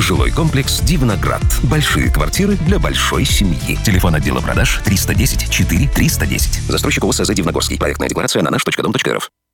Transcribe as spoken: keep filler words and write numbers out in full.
Жилой комплекс «Дивноград». Большие квартиры для большой семьи. Телефон отдела продаж триста десять четыре триста десять. Застройщик ОСЗ «Дивногорский». Проектная декларация на наш точка дом точка р ф.